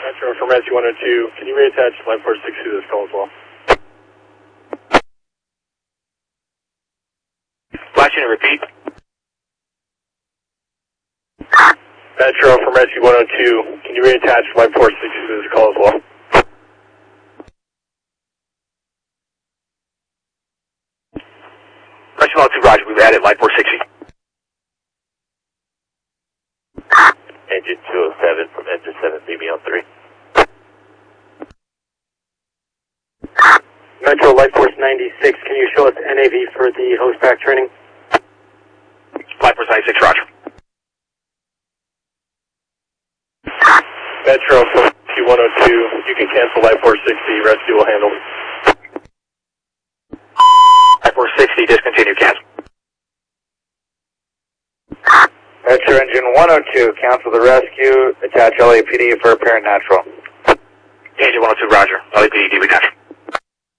Metro from Rescue 102, can you reattach Life Force 60 to this call as well? Flashing and repeat. Metro from Rescue 102, can you reattach Life Force 60 to this call as well? Rescue 102, Roger, we've added Life Force 60. Engine 207 from engine 7, leave me on 3. Metro Life Force 96, can you show us NAV for the host pack training? Life Force 96, Roger. Metro from Rescue 102, you can cancel Life Force 60, Rescue will handle. Life Force 60, discontinue, cancel. Metro Engine 102, cancel the rescue, attach LAPD for apparent natural.